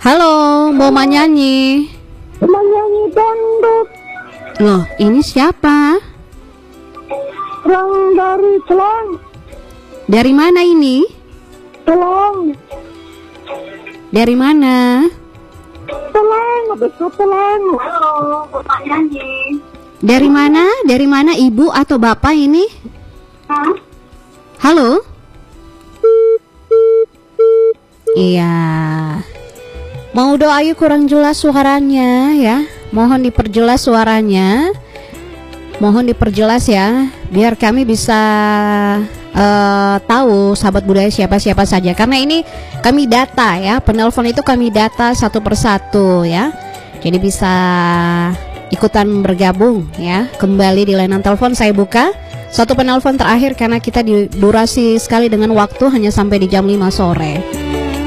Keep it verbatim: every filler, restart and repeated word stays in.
Halo, mau nyanyi? Mau nyanyi dangdut. Loh, ini siapa? Yang dari Celang. Dari mana ini? Celang. Dari mana? Celang, besok Celang. Halo, mau nyanyi. Dari mana? Dari mana ibu atau bapak ini? Hah? Halo? Iya. Mau doa yuk, kurang jelas suaranya ya. Mohon diperjelas suaranya. Mohon diperjelas ya, biar kami bisa uh, tahu sahabat budaya siapa-siapa saja. Karena ini kami data ya, penelpon itu kami data satu persatu ya. Jadi bisa ikutan bergabung ya. Kembali di layanan telepon saya buka satu penelpon terakhir karena kita di durasi sekali dengan waktu hanya sampai di jam lima sore.